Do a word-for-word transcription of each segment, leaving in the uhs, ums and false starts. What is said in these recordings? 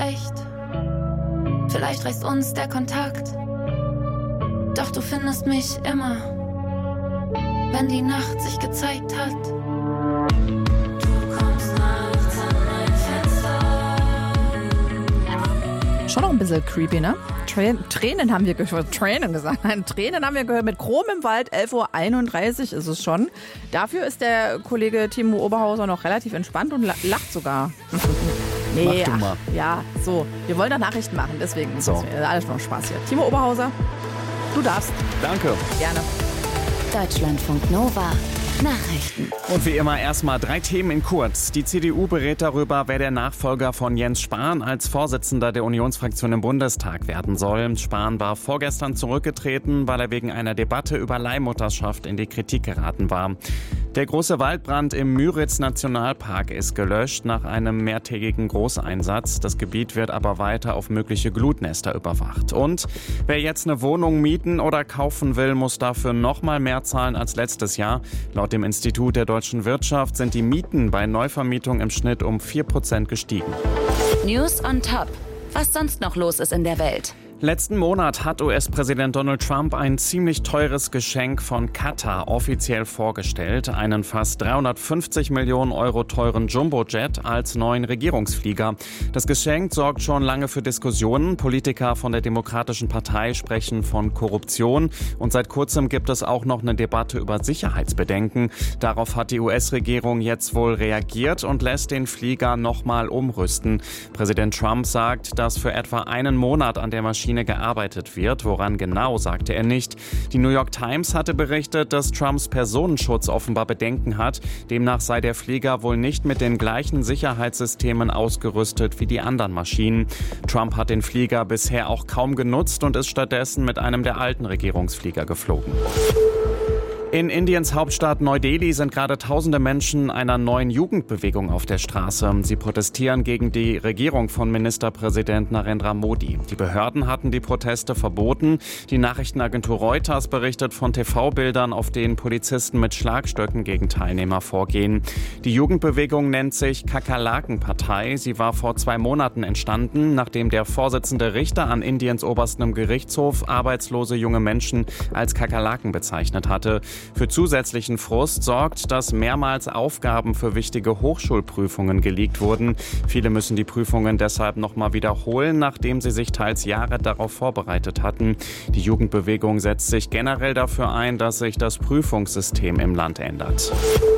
vielleicht, vielleicht reißt uns der Kontakt. Doch du findest mich immer, wenn die Nacht sich gezeigt hat. Du kommst nachts an mein Fenster. Schon noch ein bisschen creepy, ne? Tränen, Tränen haben wir gehört. Tränen gesagt. Nein, Tränen haben wir gehört. Mit Chrom im Wald, elf Uhr einunddreißig ist es schon. Dafür ist der Kollege Timo Oberhauser noch relativ entspannt und lacht sogar. Nee, Mach du mal. Ach, ja, so. Wir wollen doch Nachrichten machen, deswegen So. ist alles noch Spaß hier. Timo Oberhauser, du darfst. Danke. Gerne. Deutschlandfunk Nova. Nachrichten. Und wie immer erstmal drei Themen in kurz. Die C D U berät darüber, wer der Nachfolger von Jens Spahn als Vorsitzender der Unionsfraktion im Bundestag werden soll. Spahn war vorgestern zurückgetreten, weil er wegen einer Debatte über Leihmutterschaft in die Kritik geraten war. Der große Waldbrand im Müritz-Nationalpark ist gelöscht nach einem mehrtägigen Großeinsatz. Das Gebiet wird aber weiter auf mögliche Glutnester überwacht. Und wer jetzt eine Wohnung mieten oder kaufen will, muss dafür noch mal mehr zahlen als letztes Jahr. Laut dem Institut der deutschen Wirtschaft sind die Mieten bei Neuvermietung im Schnitt um vier Prozent gestiegen. News on top. Was sonst noch los ist in der Welt. Letzten Monat hat U S-Präsident Donald Trump ein ziemlich teures Geschenk von Katar offiziell vorgestellt. Einen fast dreihundertfünfzig Millionen Euro teuren Jumbojet als neuen Regierungsflieger. Das Geschenk sorgt schon lange für Diskussionen. Politiker von der Demokratischen Partei sprechen von Korruption. Und seit kurzem gibt es auch noch eine Debatte über Sicherheitsbedenken. Darauf hat die U S-Regierung jetzt wohl reagiert und lässt den Flieger nochmal umrüsten. Präsident Trump sagt, dass für etwa einen Monat an der Maschine gearbeitet wird. Woran genau, sagte er nicht. Die New York Times hatte berichtet, dass Trumps Personenschutz offenbar Bedenken hat. Demnach sei der Flieger wohl nicht mit den gleichen Sicherheitssystemen ausgerüstet wie die anderen Maschinen. Trump hat den Flieger bisher auch kaum genutzt und ist stattdessen mit einem der alten Regierungsflieger geflogen. In Indiens Hauptstadt Neu-Delhi sind gerade tausende Menschen einer neuen Jugendbewegung auf der Straße. Sie protestieren gegen die Regierung von Ministerpräsident Narendra Modi. Die Behörden hatten die Proteste verboten. Die Nachrichtenagentur Reuters berichtet von T V-Bildern, auf denen Polizisten mit Schlagstöcken gegen Teilnehmer vorgehen. Die Jugendbewegung nennt sich Kakerlaken-Partei. Sie war vor zwei Monaten entstanden, nachdem der Vorsitzende Richter an Indiens oberstem Gerichtshof arbeitslose junge Menschen als Kakerlaken bezeichnet hatte. Für zusätzlichen Frust sorgt, dass mehrmals Aufgaben für wichtige Hochschulprüfungen geleakt wurden. Viele müssen die Prüfungen deshalb nochmal wiederholen, nachdem sie sich teils Jahre darauf vorbereitet hatten. Die Jugendbewegung setzt sich generell dafür ein, dass sich das Prüfungssystem im Land ändert.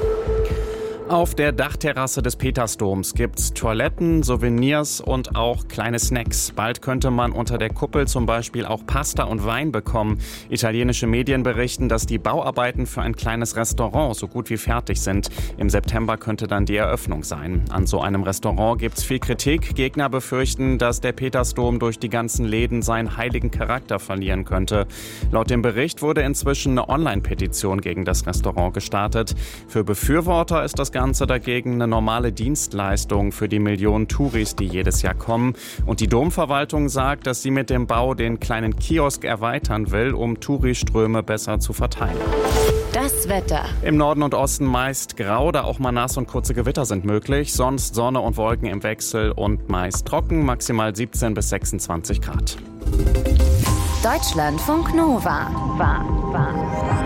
Auf der Dachterrasse des Petersdoms gibt's Toiletten, Souvenirs und auch kleine Snacks. Bald könnte man unter der Kuppel zum Beispiel auch Pasta und Wein bekommen. Italienische Medien berichten, dass die Bauarbeiten für ein kleines Restaurant so gut wie fertig sind. Im September könnte dann die Eröffnung sein. An so einem Restaurant gibt's viel Kritik. Gegner befürchten, dass der Petersdom durch die ganzen Läden seinen heiligen Charakter verlieren könnte. Laut dem Bericht wurde inzwischen eine Online-Petition gegen das Restaurant gestartet. Für Befürworter ist das Ganze dagegen eine normale Dienstleistung für die Millionen Touris, die jedes Jahr kommen. Und die Domverwaltung sagt, dass sie mit dem Bau den kleinen Kiosk erweitern will, um Touriströme besser zu verteilen. Das Wetter. Im Norden und Osten meist grau, da auch mal nass und kurze Gewitter sind möglich. Sonst Sonne und Wolken im Wechsel und meist trocken, maximal siebzehn bis sechsundzwanzig Grad. Deutschlandfunk Nova. War, war.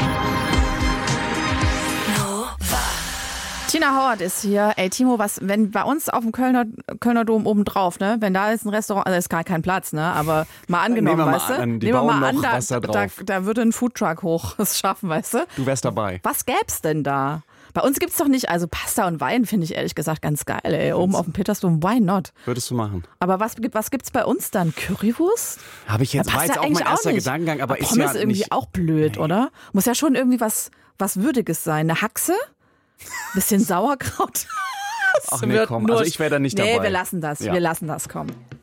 Tina Howard ist hier. Ey, Timo, was, wenn bei uns auf dem Kölner, Kölner Dom oben drauf, ne, wenn da ist ein Restaurant, also ist gar kein Platz, ne, aber mal angenommen, Nehmen wir weißt mal du? an, die Nehmen wir bauen mal an, noch da, was da da, drauf. da würde ein Foodtruck hoch es schaffen, weißt du? Du wärst dabei. Was gäb's denn da? Bei uns gibt's doch nicht, also Pasta und Wein finde ich ehrlich gesagt ganz geil, ey. Oben auf dem Petersdom, why not? Würdest du machen? Aber was, was gibt's bei uns dann? Currywurst? Habe ich jetzt, Da war passt jetzt ja auch mein eigentlich auch erster nicht. Gedankengang, aber ist Pommes ja irgendwie nicht... auch blöd, Nee. oder? Muss ja schon irgendwie was, was Würdiges sein. Eine Haxe? Bisschen Sauerkraut? Das Ach nee, wird komm, nur- also ich wäre da nicht nee, dabei. wir lassen das, Ja. wir lassen das, komm.